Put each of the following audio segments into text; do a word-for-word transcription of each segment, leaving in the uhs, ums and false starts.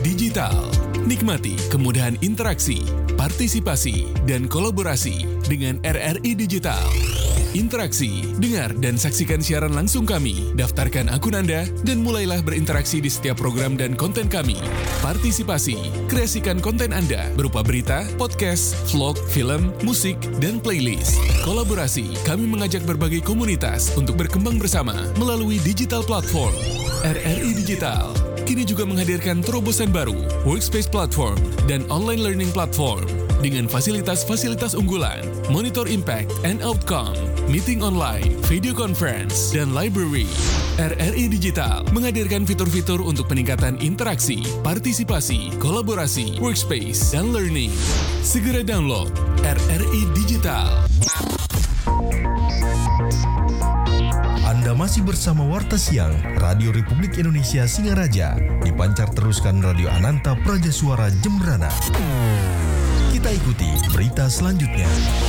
Digital. Nikmati kemudahan interaksi, partisipasi, dan kolaborasi dengan R R I Digital. Interaksi, dengar dan saksikan siaran langsung kami, daftarkan akun Anda, dan mulailah berinteraksi di setiap program dan konten kami. Partisipasi, kreasikan konten Anda berupa berita, podcast, vlog, film, musik, dan playlist. Kolaborasi, kami mengajak berbagai komunitas untuk berkembang bersama melalui digital platform. R R I Digital kini juga menghadirkan terobosan baru, workspace platform, dan online learning platform dengan fasilitas-fasilitas unggulan, monitor impact and outcome, meeting online, video conference, dan library. R R I Digital menghadirkan fitur-fitur untuk peningkatan interaksi, partisipasi, kolaborasi, workspace, dan learning. Segera download R R I Digital. Anda masih bersama Warta Siang Radio Republik Indonesia Singaraja, dipancar teruskan Radio Ananta Praja Suara Jembrana. Kita ikuti berita selanjutnya.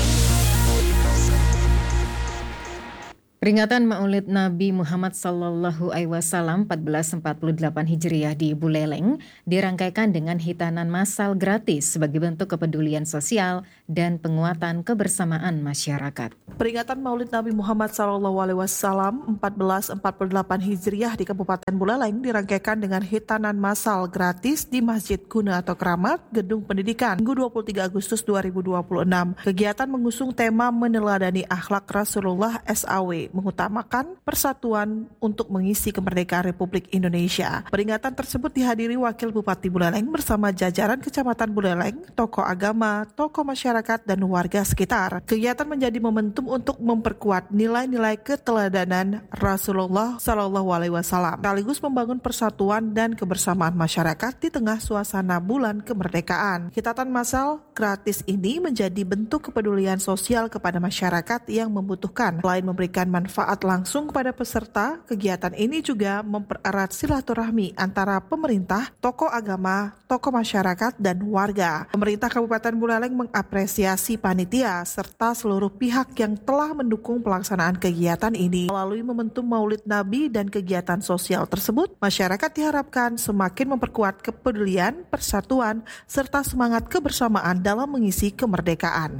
Peringatan Maulid Nabi Muhammad Sallallahu Alaihi Wasallam seribu empat ratus empat puluh delapan Hijriah di Buleleng dirangkaikan dengan hitanan massal gratis sebagai bentuk kepedulian sosial dan penguatan kebersamaan masyarakat. Peringatan Maulid Nabi Muhammad Sallallahu Alaihi Wasallam seribu empat ratus empat puluh delapan Hijriah di Kabupaten Buleleng dirangkaikan dengan hitanan massal gratis di Masjid Guna atau Keramat, Gedung Pendidikan, Minggu dua puluh tiga Agustus dua ribu dua puluh enam. Kegiatan mengusung tema meneladani akhlak Rasulullah S A W, mengutamakan persatuan untuk mengisi kemerdekaan Republik Indonesia. Peringatan tersebut dihadiri Wakil Bupati Buleleng bersama jajaran Kecamatan Buleleng, tokoh agama, tokoh masyarakat, dan warga sekitar. Kegiatan menjadi momentum untuk memperkuat nilai-nilai keteladanan Rasulullah Shallallahu Alaihi Wasallam, sekaligus membangun persatuan dan kebersamaan masyarakat di tengah suasana bulan kemerdekaan. Hitanan massal gratis ini menjadi bentuk kepedulian sosial kepada masyarakat yang membutuhkan. Selain memberikan manfaat langsung kepada peserta, kegiatan ini juga mempererat silaturahmi antara pemerintah, tokoh agama, tokoh masyarakat, dan warga. Pemerintah Kabupaten Buleleng mengapresiasi panitia serta seluruh pihak yang telah mendukung pelaksanaan kegiatan ini. Melalui momentum Maulid Nabi dan kegiatan sosial tersebut, masyarakat diharapkan semakin memperkuat kepedulian, persatuan, serta semangat kebersamaan dalam mengisi kemerdekaan.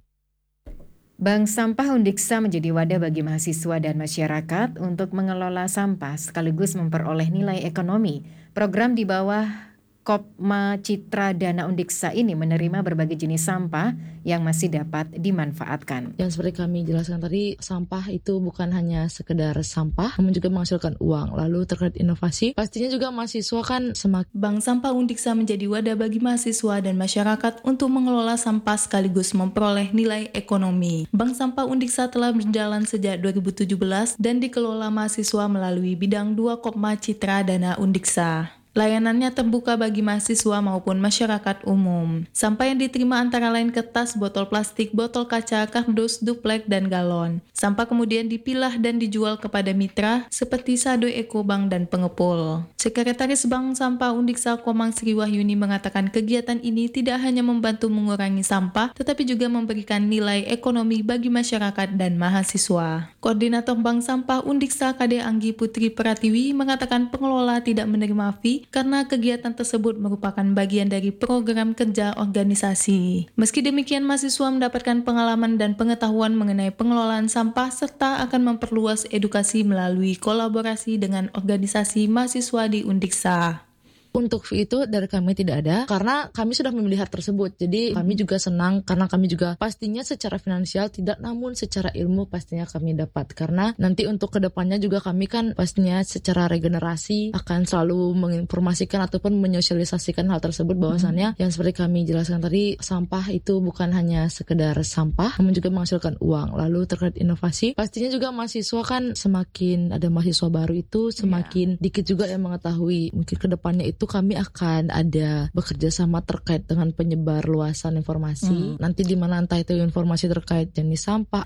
Bank Sampah Undiksa menjadi wadah bagi mahasiswa dan masyarakat untuk mengelola sampah sekaligus memperoleh nilai ekonomi. Program di bawah Kopma Citra Dana Undiksa ini menerima berbagai jenis sampah yang masih dapat dimanfaatkan. Yang seperti kami jelaskan tadi, sampah itu bukan hanya sekedar sampah, namun juga menghasilkan uang. Lalu terkait inovasi, pastinya juga mahasiswa kan semakin... Bank Sampah Undiksa menjadi wadah bagi mahasiswa dan masyarakat untuk mengelola sampah sekaligus memperoleh nilai ekonomi. Bank Sampah Undiksa telah berjalan sejak dua ribu tujuh belas dan dikelola mahasiswa melalui bidang dua Kopma Citra Dana Undiksa. Layanannya terbuka bagi mahasiswa maupun masyarakat umum. Sampah yang diterima antara lain kertas, botol plastik, botol kaca, kardus, duplek, dan galon. Sampah kemudian dipilah dan dijual kepada mitra seperti Sado Eko Bank dan pengepul. Sekretaris Bank Sampah Undiksa Komang Sri Wahyuni mengatakan kegiatan ini tidak hanya membantu mengurangi sampah, tetapi juga memberikan nilai ekonomi bagi masyarakat dan mahasiswa. Koordinator Bank Sampah Undiksa K D Anggi Putri Pratiwi mengatakan pengelola tidak menerima fee karena kegiatan tersebut merupakan bagian dari program kerja organisasi. Meski demikian, mahasiswa mendapatkan pengalaman dan pengetahuan mengenai pengelolaan sampah serta akan memperluas edukasi melalui kolaborasi dengan organisasi mahasiswa di Undiksa. Untuk fee itu dari kami tidak ada karena kami sudah memilih hal tersebut. Jadi kami juga senang karena kami juga pastinya secara finansial tidak, namun secara ilmu pastinya kami dapat. Karena nanti untuk kedepannya juga kami kan pastinya secara regenerasi akan selalu menginformasikan ataupun menyosialisasikan hal tersebut bahwasannya hmm. yang seperti kami jelaskan tadi, sampah itu bukan hanya sekedar sampah namun juga menghasilkan uang. Lalu terkait inovasi, pastinya juga mahasiswa kan semakin ada mahasiswa baru itu semakin yeah. dikit juga yang mengetahui. Mungkin kedepannya itu kami akan ada bekerja sama terkait dengan penyebar luasan informasi. Hmm. Nanti di mana entah itu informasi terkait jenis sampah.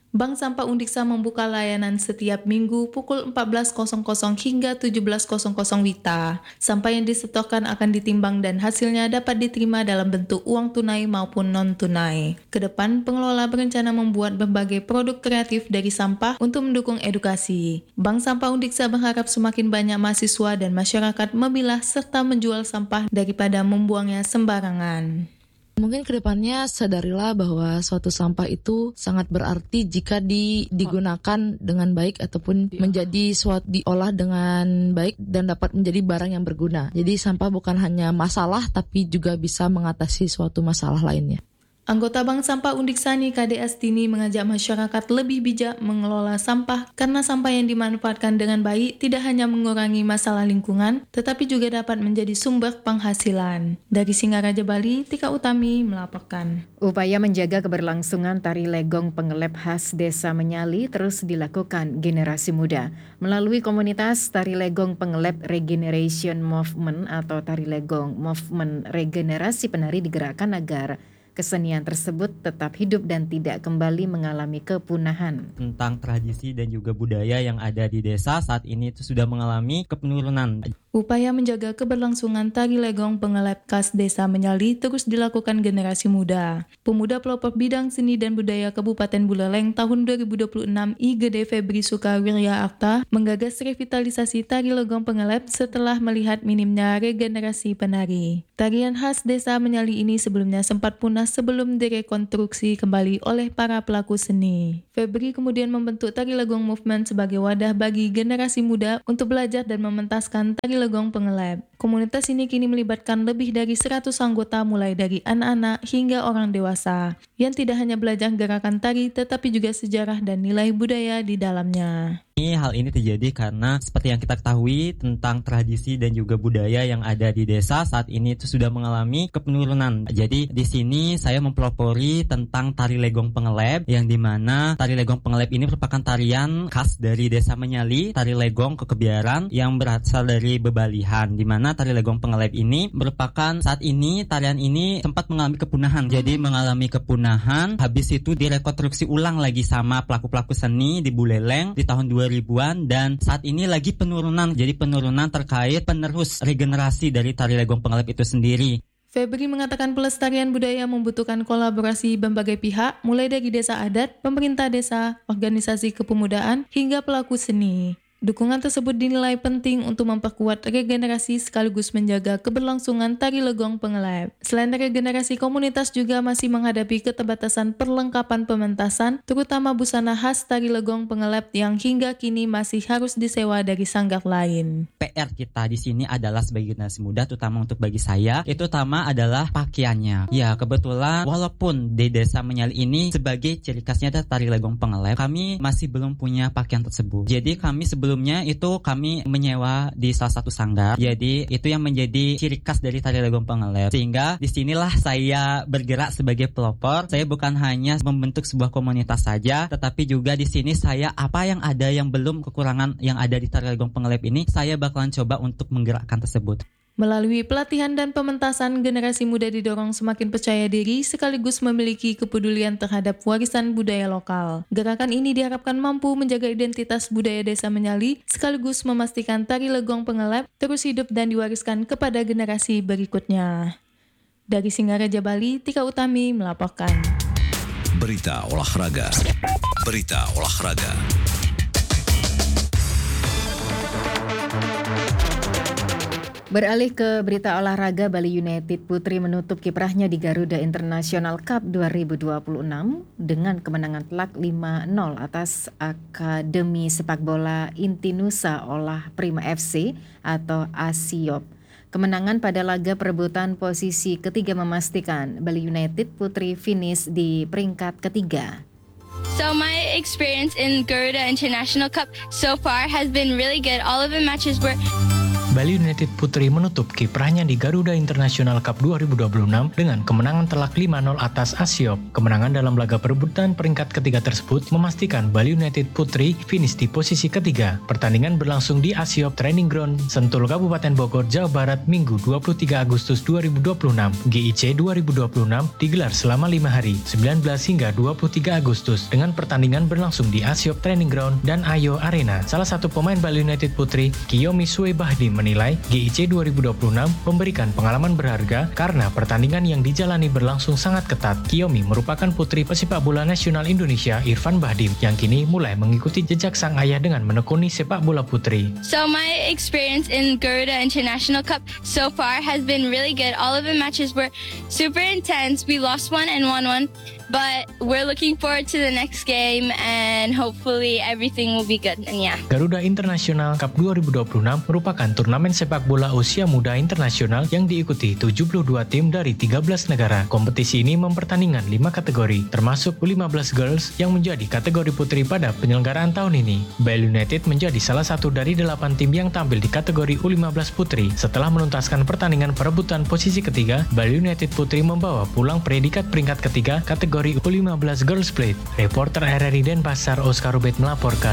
Bank Sampah Undiksa membuka layanan setiap minggu pukul empat belas hingga tujuh belas W I T A. Sampah yang disetorkan akan ditimbang dan hasilnya dapat diterima dalam bentuk uang tunai maupun non-tunai. Kedepan, pengelola berencana membuat berbagai produk kreatif dari sampah untuk mendukung edukasi. Bank Sampah Undiksa berharap semakin banyak mahasiswa dan masyarakat memilah serta menjual sampah daripada membuangnya sembarangan. Mungkin kedepannya sadarilah bahwa suatu sampah itu sangat berarti jika di, digunakan dengan baik ataupun menjadi suatu diolah dengan baik dan dapat menjadi barang yang berguna. Jadi sampah bukan hanya masalah tapi juga bisa mengatasi suatu masalah lainnya. Anggota Bank Sampah Undiksa Nika D. Astini mengajak masyarakat lebih bijak mengelola sampah karena sampah yang dimanfaatkan dengan baik tidak hanya mengurangi masalah lingkungan, tetapi juga dapat menjadi sumber penghasilan. Dari Singaraja, Bali, Tika Utami melaporkan. Upaya menjaga keberlangsungan tari legong pengelep khas Desa Menyali terus dilakukan generasi muda. Melalui komunitas Tari Legong Pengelep Regeneration Movement atau Tari Legong Movement Regenerasi Penari digerakkan agar kesenian tersebut tetap hidup dan tidak kembali mengalami kepunahan. Tentang tradisi dan juga budaya yang ada di desa saat ini itu sudah mengalami kepenurunan. Upaya menjaga keberlangsungan tari legong pengelep khas Desa Menyali terus dilakukan generasi muda. Pemuda pelopor bidang seni dan budaya Kabupaten Buleleng tahun dua ribu dua puluh enam I G D Febri Sukawirya Arta menggagas revitalisasi tari legong pengelep setelah melihat minimnya regenerasi penari. Tarian khas Desa Menyali ini sebelumnya sempat punah sebelum direkonstruksi kembali oleh para pelaku seni. Febri kemudian membentuk Tari Legong Movement sebagai wadah bagi generasi muda untuk belajar dan mementaskan tari legong pengelep. Komunitas ini kini melibatkan lebih dari seratus anggota mulai dari anak-anak hingga orang dewasa yang tidak hanya belajar gerakan tari tetapi juga sejarah dan nilai budaya di dalamnya. Hal ini terjadi karena seperti yang kita ketahui tentang tradisi dan juga budaya yang ada di desa saat ini itu sudah mengalami kepenurunan. Jadi di sini saya mempelopori tentang tari legong pengelep yang dimana tari legong pengelep ini merupakan tarian khas dari Desa Menyali, tari legong kekebiaran yang berasal dari Bebalihan, dimana tari legong pengelep ini merupakan saat ini tarian ini sempat mengalami kepunahan. Jadi mengalami kepunahan, habis itu direkonstruksi ulang lagi sama pelaku-pelaku seni di Buleleng di tahun dua ribuan dan saat ini lagi penurunan. Jadi penurunan terkait penerus regenerasi dari tari legong pengelep itu sendiri. Febri mengatakan pelestarian budaya membutuhkan kolaborasi berbagai pihak, mulai dari desa adat, pemerintah desa, organisasi kepemudaan, hingga pelaku seni. Dukungan tersebut dinilai penting untuk memperkuat regenerasi sekaligus menjaga keberlangsungan tari legong pengelep. Selain regenerasi, komunitas juga masih menghadapi keterbatasan perlengkapan pementasan, terutama busana khas tari legong pengelep yang hingga kini masih harus disewa dari sanggar lain. P R kita di sini adalah sebagai generasi muda, terutama untuk bagi saya, itu utama adalah pakaiannya. Ya, kebetulan walaupun di Desa Menyali ini sebagai ciri khasnya adalah tari legong pengelep, kami masih belum punya pakaian tersebut. Jadi kami sebelum Sebelumnya itu kami menyewa di salah satu sanggar. Jadi itu yang menjadi ciri khas dari tari legong pengelep. Sehingga disinilah saya bergerak sebagai pelopor. Saya bukan hanya membentuk sebuah komunitas saja, tetapi juga di sini saya apa yang ada yang belum kekurangan yang ada di tari legong pengelep ini, saya bakalan coba untuk menggerakkan tersebut. Melalui pelatihan dan pementasan, generasi muda didorong semakin percaya diri sekaligus memiliki kepedulian terhadap warisan budaya lokal. Gerakan ini diharapkan mampu menjaga identitas budaya Desa Menyali sekaligus memastikan tari legong pengelep terus hidup dan diwariskan kepada generasi berikutnya. Dari Singaraja, Bali, Tika Utami melaporkan. Berita olahraga. Berita olahraga. Beralih ke berita olahraga, Bali United Putri menutup kiprahnya di Garuda International Cup dua ribu dua puluh enam dengan kemenangan telak lima nol atas Akademi Sepak Bola Intinusa Olah Prima F C atau Asiop. Kemenangan pada laga perebutan posisi ketiga memastikan Bali United Putri finish di peringkat ketiga. So my experience in Garuda International Cup so far has been really good. All of the matches were Bali United Putri menutup kiprahnya di Garuda International Cup dua ribu dua puluh enam dengan kemenangan telak lima nol atas Asiop. Kemenangan dalam laga perebutan peringkat ketiga tersebut memastikan Bali United Putri finish di posisi ketiga. Pertandingan berlangsung di Asiop Training Ground, Sentul, Kabupaten Bogor, Jawa Barat, Minggu dua puluh tiga Agustus dua ribu dua puluh enam. G I C dua ribu dua puluh enam digelar selama lima hari, sembilan belas hingga dua puluh tiga Agustus, dengan pertandingan berlangsung di Asiop Training Ground dan Ayo Arena. Salah satu pemain Bali United Putri, Kiyomi Sue Bahdim, menilai G I C dua ribu dua puluh enam memberikan pengalaman berharga karena pertandingan yang dijalani berlangsung sangat ketat. Kiyomi merupakan putri pesepak bola nasional Indonesia Irfan Bahdim yang kini mulai mengikuti jejak sang ayah dengan menekuni sepak bola putri. So my experience in Garuda International Cup so far has been really good. All of the matches were super intense. We lost one and won one. But we're looking forward to the next game and hopefully everything will be good. And yeah. Garuda International Cup dua ribu dua puluh enam merupakan turnamen sepak bola usia muda internasional yang diikuti tujuh puluh dua tim dari tiga belas negara. Kompetisi ini mempertandingkan lima kategori, termasuk U lima belas Girls yang menjadi kategori putri pada penyelenggaraan tahun ini. Bali United menjadi salah satu dari delapan tim yang tampil di kategori U lima belas putri. Setelah menuntaskan pertandingan perebutan posisi ketiga, Bali United Putri membawa pulang predikat peringkat ketiga kategori U lima belas Girls Plate. Reporter R R I Denpasar Oscar Rubet melaporkan.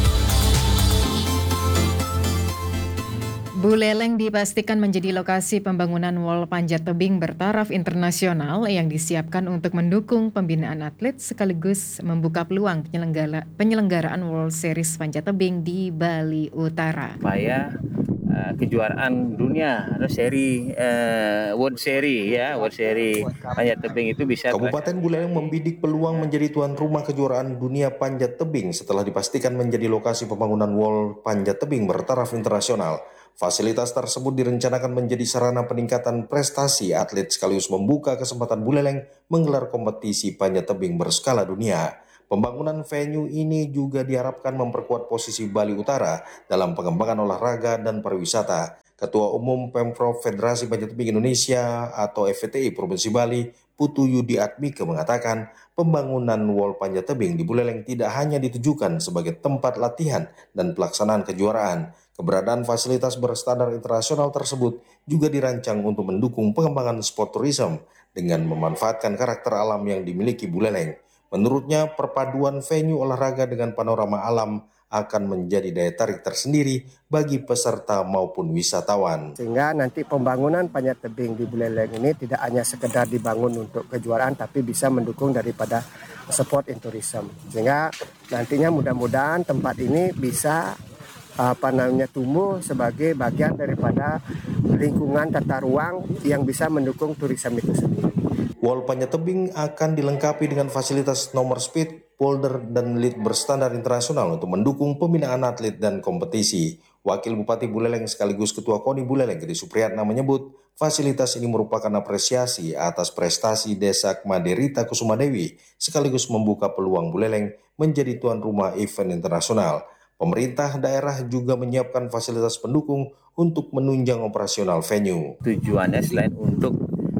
Buleleng dipastikan menjadi lokasi pembangunan wall panjat tebing bertaraf internasional yang disiapkan untuk mendukung pembinaan atlet sekaligus membuka peluang penyelenggara, penyelenggaraan World Series panjat tebing di Bali Utara. Supaya uh, kejuaraan dunia atau seri uh, World Series ya, World Series panjat tebing itu bisa. Kabupaten Buleleng membidik peluang menjadi tuan rumah kejuaraan dunia panjat tebing setelah dipastikan menjadi lokasi pembangunan wall panjat tebing bertaraf internasional. Fasilitas tersebut direncanakan menjadi sarana peningkatan prestasi atlet sekaligus membuka kesempatan Buleleng menggelar kompetisi panjat tebing berskala dunia. Pembangunan venue ini juga diharapkan memperkuat posisi Bali Utara dalam pengembangan olahraga dan pariwisata. Ketua Umum Pemprov Federasi Panjat Tebing Indonesia atau F P T I Provinsi Bali, Putu Yudi Atmike mengatakan pembangunan wall panjat tebing di Buleleng tidak hanya ditujukan sebagai tempat latihan dan pelaksanaan kejuaraan. Keberadaan fasilitas berstandar internasional tersebut juga dirancang untuk mendukung pengembangan sport tourism dengan memanfaatkan karakter alam yang dimiliki Buleleng. Menurutnya, perpaduan venue olahraga dengan panorama alam akan menjadi daya tarik tersendiri bagi peserta maupun wisatawan. Sehingga nanti pembangunan panjat tebing di Buleleng ini tidak hanya sekedar dibangun untuk kejuaraan, tapi bisa mendukung daripada sport and tourism. Sehingga nantinya mudah-mudahan tempat ini bisa apa namanya tumbuh sebagai bagian daripada lingkungan tata ruang yang bisa mendukung turisme itu sendiri. Wall panjat tebing akan dilengkapi dengan fasilitas nomor speed, polder, dan lift berstandar internasional untuk mendukung pembinaan atlet dan kompetisi. Wakil Bupati Buleleng sekaligus Ketua KONI Buleleng, Gede Supriyatna, menyebut fasilitas ini merupakan apresiasi atas prestasi Desa Maderita Kusumadewi sekaligus membuka peluang Buleleng menjadi tuan rumah event internasional. Pemerintah daerah juga menyiapkan fasilitas pendukung untuk menunjang operasional venue. Tujuannya selain untuk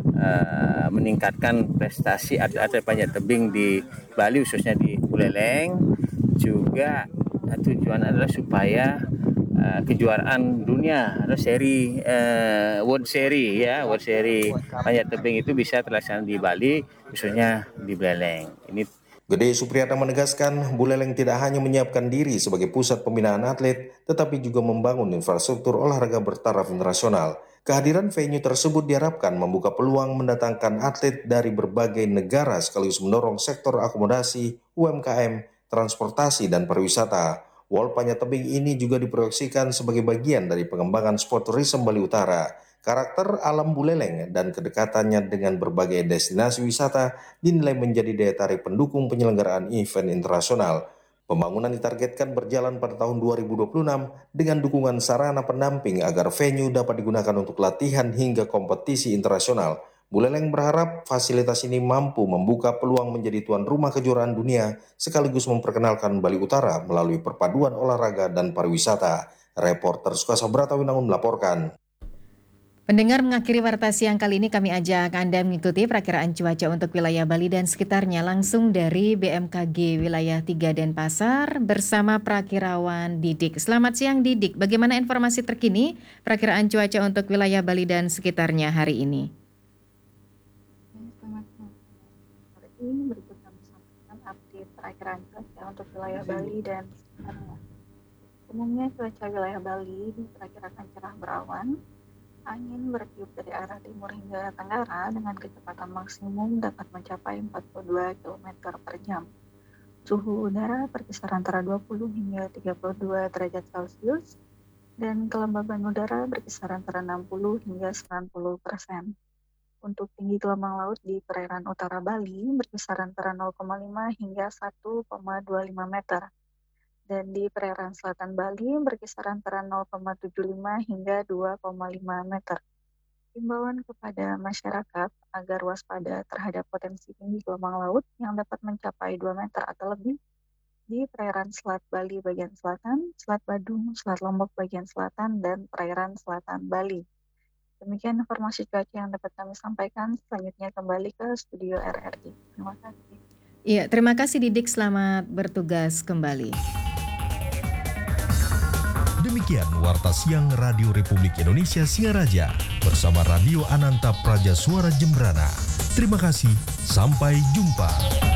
uh, meningkatkan prestasi atlet-atlet panjat tebing di Bali, khususnya di Buleleng, juga uh, tujuan adalah supaya uh, kejuaraan dunia atau seri uh, World Series ya, World Series panjat tebing itu bisa terlaksana di Bali, khususnya di Buleleng. Ini Gede Supriyatna menegaskan Buleleng tidak hanya menyiapkan diri sebagai pusat pembinaan atlet, tetapi juga membangun infrastruktur olahraga bertaraf internasional. Kehadiran venue tersebut diharapkan membuka peluang mendatangkan atlet dari berbagai negara sekaligus mendorong sektor akomodasi, U M K M, transportasi, dan pariwisata. Wall panjat tebing ini juga diproyeksikan sebagai bagian dari pengembangan sport tourism Bali Utara. Karakter alam Buleleng dan kedekatannya dengan berbagai destinasi wisata dinilai menjadi daya tarik pendukung penyelenggaraan event internasional. Pembangunan ditargetkan berjalan pada tahun dua ribu dua puluh enam dengan dukungan sarana pendamping agar venue dapat digunakan untuk latihan hingga kompetisi internasional. Buleleng berharap fasilitas ini mampu membuka peluang menjadi tuan rumah kejuaraan dunia sekaligus memperkenalkan Bali Utara melalui perpaduan olahraga dan pariwisata. Reporter Sukasa Bratawinangun melaporkan. Pendengar, mengakhiri Warta Siang kali ini kami ajak Anda mengikuti perakiraan cuaca untuk wilayah Bali dan sekitarnya langsung dari B M K G Wilayah tiga Denpasar bersama Prakirawan Didik. Selamat siang Didik, bagaimana informasi terkini perakiraan cuaca untuk wilayah Bali dan sekitarnya hari ini? Selamat siang. Hari ini berikut kami sampaikan update perakiraan cuaca untuk wilayah Bali dan sekitarnya. Umumnya cuaca wilayah Bali diperkirakan cerah berawan. Angin bertiup dari arah timur hingga tenggara dengan kecepatan maksimum dapat mencapai empat puluh dua kilometer per jam. Suhu udara berkisar antara dua puluh hingga tiga puluh dua derajat Celcius dan kelembaban udara berkisar antara enam puluh hingga sembilan puluh persen. Untuk tinggi gelombang laut di perairan utara Bali berkisar antara nol koma lima hingga satu koma dua lima meter. Dan di perairan selatan Bali berkisar antara nol koma tujuh lima hingga dua koma lima meter. Himbauan kepada masyarakat agar waspada terhadap potensi tinggi gelombang laut yang dapat mencapai dua meter atau lebih di perairan Selat Bali bagian selatan, Selat Badung, Selat Lombok bagian selatan, dan perairan selatan Bali. Demikian informasi cuaca yang dapat kami sampaikan. Selanjutnya kembali ke studio R R I. Terima kasih. Iya, terima kasih Didik, selamat bertugas kembali. Demikian Warta Siang Radio Republik Indonesia Singaraja bersama Radio Ananta Praja Suara Jembrana. Terima kasih, sampai jumpa.